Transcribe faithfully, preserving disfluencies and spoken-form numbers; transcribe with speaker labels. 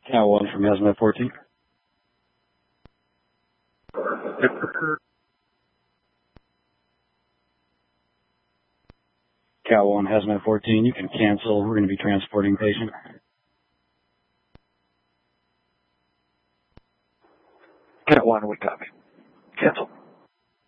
Speaker 1: Cat one from Hazmat fourteen. Cat one, Hazmat fourteen, you can cancel. We're going to be transporting patient.
Speaker 2: Cat one, we copy. Cancel.